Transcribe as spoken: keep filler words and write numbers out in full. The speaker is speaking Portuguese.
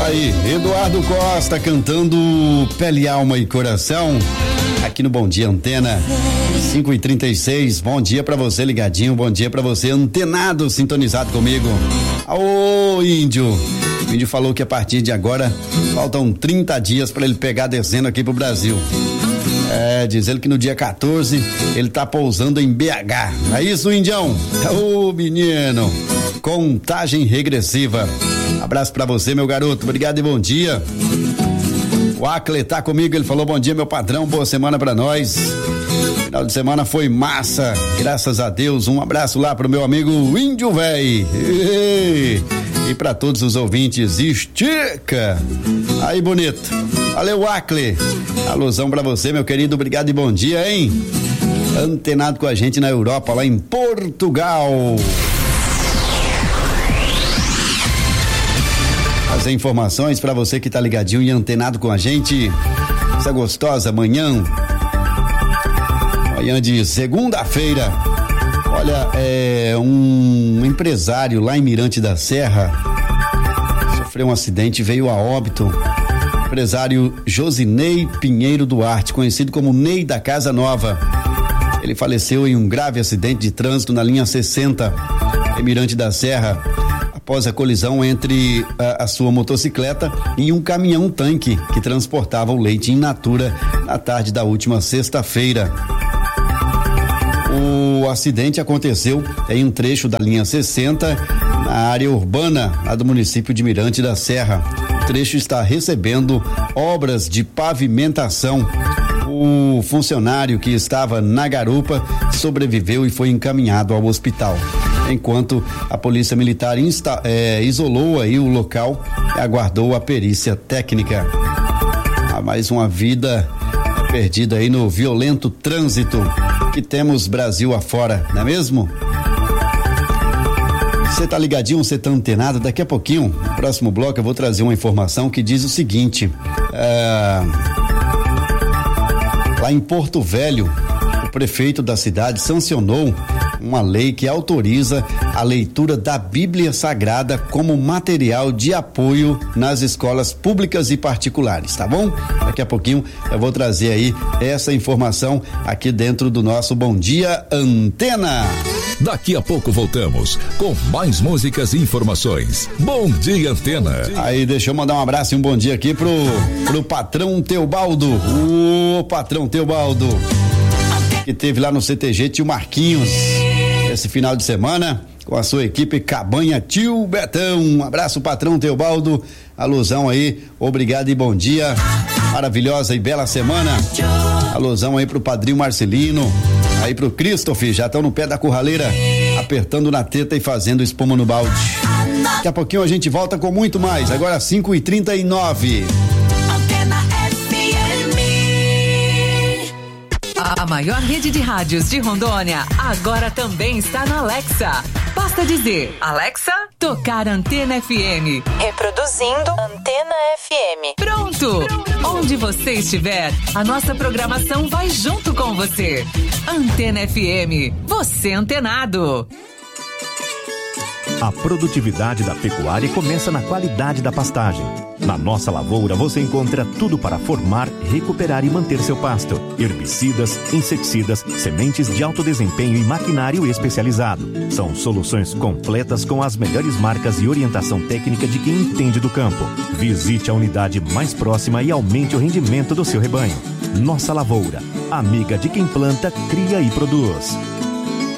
Aí, Eduardo Costa cantando Pele, Alma e Coração aqui no Bom Dia Antena, cinco e trinta e seis. Bom dia pra você ligadinho, bom dia pra você antenado, sintonizado comigo. Ô índio, o índio falou que a partir de agora faltam trinta dias pra ele pegar a dezena aqui pro Brasil. É, diz ele que no dia quatorze ele tá pousando em B H. É isso, Indião? Ô menino, contagem regressiva. Abraço pra você, meu garoto, obrigado e bom dia. O Acle tá comigo, ele falou bom dia, meu patrão, boa semana pra nós. Final de semana foi massa, graças a Deus. Um abraço lá pro meu amigo Índio Véi. E pra todos os ouvintes, estica. Aí, bonito. Valeu, Acle. Alusão pra você, meu querido, obrigado e bom dia, hein? Antenado com a gente na Europa, lá em Portugal. As informações pra você que tá ligadinho e antenado com a gente. Essa gostosa manhã. Manhã de segunda-feira. Olha, é um empresário lá em Mirante da Serra sofreu um acidente e veio a óbito. Empresário Josinei Pinheiro Duarte, conhecido como Ney da Casa Nova. Ele faleceu em um grave acidente de trânsito na linha sessenta, em Mirante da Serra, após a colisão entre a, a sua motocicleta e um caminhão-tanque que transportava o leite in natura na tarde da última sexta-feira. O acidente aconteceu em um trecho da linha sessenta, na área urbana, lá do município de Mirante da Serra. O trecho está recebendo obras de pavimentação. O funcionário que estava na garupa sobreviveu e foi encaminhado ao hospital, enquanto a polícia militar insta, é, isolou aí o local e aguardou a perícia técnica. Há mais uma vida perdida aí no violento trânsito que temos Brasil afora, não é mesmo? Você tá ligadinho, você tá antenado? Daqui a pouquinho, no próximo bloco, eu vou trazer uma informação que diz o seguinte: é, lá em Porto Velho, o prefeito da cidade sancionou uma lei que autoriza a leitura da Bíblia Sagrada como material de apoio nas escolas públicas e particulares, tá bom? Daqui a pouquinho eu vou trazer aí essa informação aqui dentro do nosso Bom Dia Antena. Daqui a pouco voltamos com mais músicas e informações. Bom Dia Antena. Aí, deixa eu mandar um abraço e um bom dia aqui pro, pro patrão Teobaldo. O patrão Teobaldo, que teve lá no C T G Tio Marquinhos esse final de semana com a sua equipe Cabanha Tio Betão. Um abraço, patrão Teobaldo. Alusão aí, obrigado e bom dia. Maravilhosa e bela semana. Alusão aí pro padrinho Marcelino, aí pro Christopher, já estão no pé da curraleira, apertando na teta e fazendo espuma no balde. Daqui a pouquinho a gente volta com muito mais. Agora cinco e trinta e nove. A maior rede de rádios de Rondônia agora também está no Alexa. Basta dizer: Alexa, tocar Antena F M. Reproduzindo Antena F M. Pronto! Pronto! Onde você estiver, a nossa programação vai junto com você. Antena F M, você antenado. A produtividade da pecuária começa na qualidade da pastagem. Na Nossa Lavoura você encontra tudo para formar, recuperar e manter seu pasto. Herbicidas, inseticidas, sementes de alto desempenho e maquinário especializado. São soluções completas com as melhores marcas e orientação técnica de quem entende do campo. Visite a unidade mais próxima e aumente o rendimento do seu rebanho. Nossa Lavoura, amiga de quem planta, cria e produz.